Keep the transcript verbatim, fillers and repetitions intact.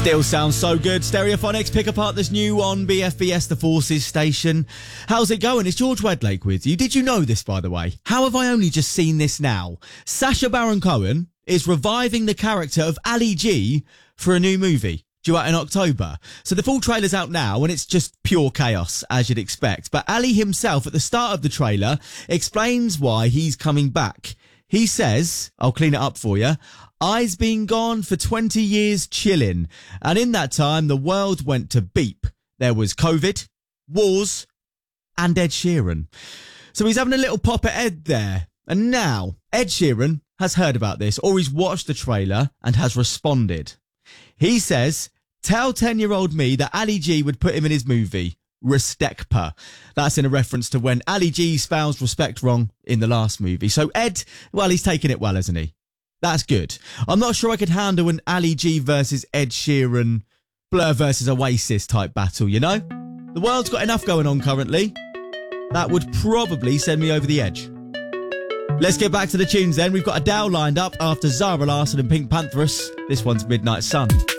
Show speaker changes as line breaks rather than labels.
Still sounds so good. Stereophonics pick apart this new on B F B S The Forces station. How's it going? It's George Wedlake with you. Did you know this, by the way? How have I only just seen this now? Sacha Baron Cohen is reviving the character of Ali G for a new movie due out in October. So the full trailer's out now and it's just pure chaos, as you'd expect. But Ali himself, at the start of the trailer, explains why he's coming back. He says, I'll clean it up for you, I's been gone for twenty years chilling. And in that time, the world went to beep. There was COVID, wars, and Ed Sheeran. So he's having a little pop at Ed there. And now, Ed Sheeran has heard about this, or he's watched the trailer and has responded. He says, tell ten-year-old me that Ali G would put him in his movie, Restekpa. That's in a reference to when Ali G spells respect wrong in the last movie. So Ed, well, he's taking it well, isn't he? That's good. I'm not sure I could handle an Ali G versus Ed Sheeran, Blur versus Oasis type battle, you know? The world's got enough going on currently. That would probably send me over the edge. Let's get back to the tunes then. We've got Adele lined up after Zara Larsson and Pink Pantheress. This one's Midnight Sun.